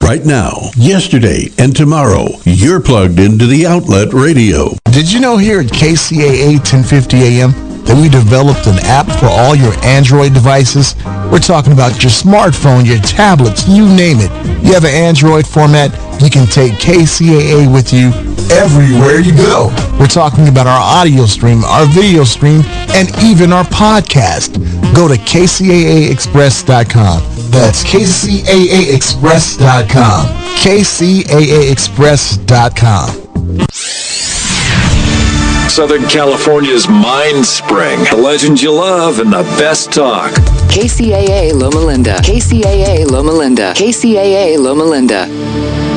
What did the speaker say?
Right now, yesterday, and tomorrow, you're plugged into the Outlet Radio. Did you know here at KCAA 1050 AM that we developed an app for all your Android devices? We're talking about your smartphone, your tablets, you name it. You have an Android format, you can take KCAA with you everywhere you go. We're talking about our audio stream, our video stream, and even our podcast. Go to KCAAexpress.com. That's KCAAexpress.com. KCAAexpress.com. Southern California's Mind Spring. The legends you love and the best talk. KCAA Loma Linda. KCAA Loma Linda. KCAA Loma Linda.